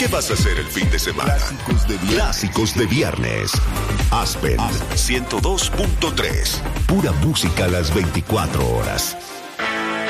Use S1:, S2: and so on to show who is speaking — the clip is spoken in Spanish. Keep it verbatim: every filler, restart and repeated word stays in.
S1: ¿Qué vas a hacer el fin de semana? Clásicos de viernes. Clásicos de viernes. Aspen ciento dos punto tres. Pura música a las veinticuatro horas.